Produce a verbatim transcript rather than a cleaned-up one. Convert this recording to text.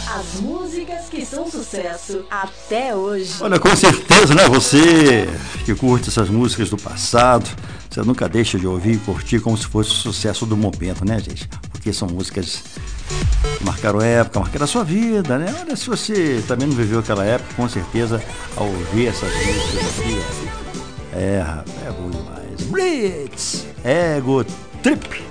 As músicas que são sucesso até hoje. Olha, com certeza, né? Você que curte essas músicas do passado, você nunca deixa de ouvir e curtir como se fosse o sucesso do momento, né, gente? Porque são músicas que marcaram época, marcaram a sua vida, né? Olha, se você também não viveu aquela época, com certeza, ao ouvir essas músicas aqui, é, é bom demais. Blitz, Ego Trip.